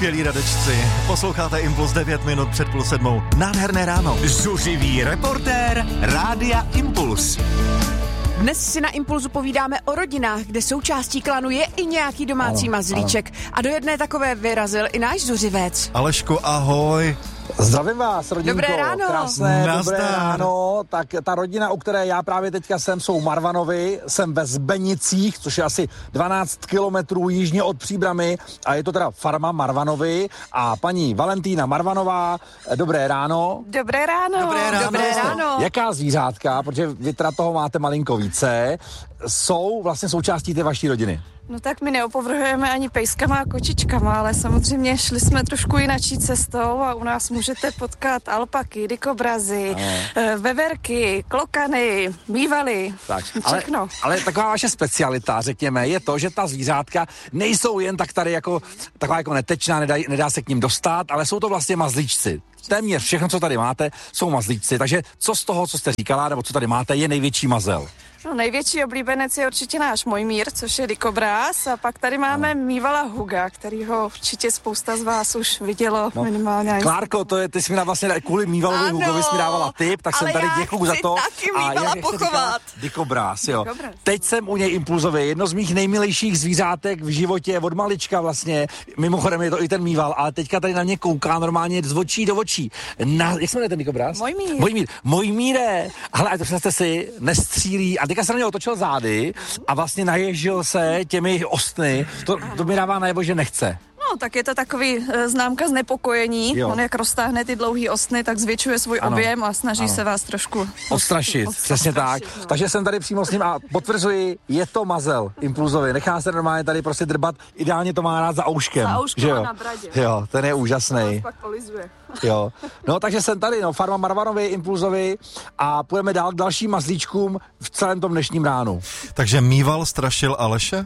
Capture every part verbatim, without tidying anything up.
skvělí radečci. Posloucháte Impuls devět minut před půl sedmou. Nádherné ráno. Zuřivý reportér Rádia Impuls. Dnes si na Impulzu povídáme o rodinách, kde součástí klanu je i nějaký domácí ano, mazlíček. Ano. A do jedné takové vyrazil i náš zuřivec. Aleško, ahoj. Zdravím vás, rodinko. Dobré ráno. Krásné, Nazdar. dobré ráno. Tak ta rodina, u které já právě teďka jsem, jsou Marvanovi. Jsem ve Zbenicích, což je asi dvanáct kilometrů jižně od Příbramy. A je to teda farma Marvanovi. A paní Valentína Marvanová, dobré ráno. Dobré ráno. Dobré ráno. Dobré ráno. Jaká zvířátka, protože vy teda toho máte malinko více, jsou vlastně součástí té vaší rodiny? No tak my neopovrhujeme ani pejskama a kočičkama, ale samozřejmě šli jsme trošku jinačí cestou a u nás můžete potkat alpaky, dikobrazy, e, veverky, klokany, mývaly, Tak, ale, všechno. ale taková vaše specialita, řekněme, je to, že ta zvířátka nejsou jen tak tady jako taková jako netečná, nedá, nedá se k ním dostat, ale jsou to vlastně mazlíčci. Téměř všechno, co tady máte, jsou mazlíčci. Takže co z toho, co jste říkala, nebo co tady máte, je největší mazel? No, největší oblíbenec je určitě náš Mojmír, což je dikobraz, a pak tady máme mývala Huga, kterýho určitě spousta z vás už vidělo No. minimálně. Klárko, to je, ty jsi mi dá vlastně kvůli mývalovi Ano, Hugovi jsi mi dávala tip, tak jsem ale tady já děkuju za chci to. taky mývala jak se říká? pochovat. Dikobraz, jo. Dikobraz. Teď jsem u něj impulzově, jedno z mých nejmilejších zvířátek v životě od malička vlastně. Mimochodem je to i ten mýval, ale teďka tady na mě kouká normálně z očí do očí. Na, jak se jmenuje ten dikobraz? Mojmír. Mojmír. Mojmíre. Ale a to představte si, nestřílí. A teďka se na něj otočil zády a vlastně naježil se těmi ostny. To, to mi dává najevo, že nechce. No, tak je to takový e, známka znepokojení. Jo. On jak roztáhne ty dlouhý ostny, tak zvětšuje svůj Ano. objem a snaží Ano. se vás trošku Odstrašit, od- přesně tak. odstrašit, no. Takže jsem tady přímo s ním a potvrzuji, je to mazel impulzově. Nechá se normálně tady prostě drbat, ideálně to má rád za ouškem. Za ouškem že a jo? na bradě. Jo, ten je úžasný. Pak polizuje. Jo. No, takže jsem tady, no, farma Marvanovi, impulzovi a půjdeme dál k dalším mazlíčkům v celém tom dnešním ránu. Takže mýval strašil Aleše?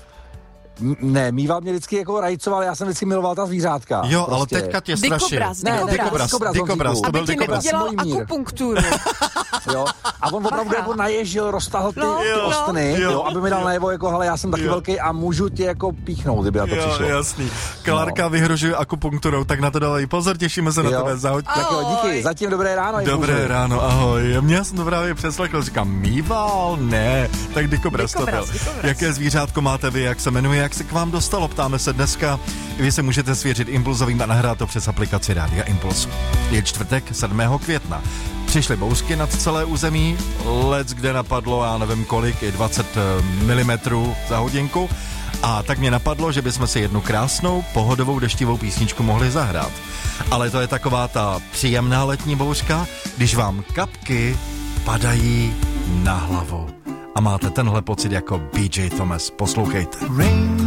M- ne, mýval mě vždycky jako rajcoval, já jsem vždycky miloval ta zvířátka. Jo, ale Prostě. teďka tě strašil. Dikobraz, Ne, dikobraz. Dikobraz, Dikobraz, dikobraz, on to byl Aby ti dikobraz. neudělal Mojmír. akupunkturu. Jo. A on opravdu jako naježil, roztahl ty, No, ty jo. ostny, Jo. jo, aby mi dal najevo, jako, hele, já jsem taky Jo. velký a můžu tě jako píchnout, kdyby na to Jo, přišlo. jasný. Klárka no. vyhrožuje akupunkturou, tak na to dávají pozor, těšíme se na Jo. tebe, zahoď. Tak jo, díky, zatím dobré ráno. Dobré Impulzu. ráno, ahoj. Mě jsem to právě přeslechl, říkám, mýval? Ne, tak dikobraz to byl. Dikobraz, dikobraz. Jaké zvířátko máte vy, jak se jmenuje, jak se k vám dostalo, ptáme se dneska. Vy se můžete svěřit Impulzovým a nahrát to přes aplikaci Rádia Impuls. Je čtvrtek, sedmého května. Přišly bouřky nad celé území, lec kde napadlo, já nevím kolik, i dvacet milimetrů za hodinku. A tak mě napadlo, že bychom si jednu krásnou, pohodovou deštivou písničku mohli zahrát. Ale to je taková ta příjemná letní bouřka, když vám kapky padají na hlavu. A máte tenhle pocit jako B J Thomas. Poslouchejte.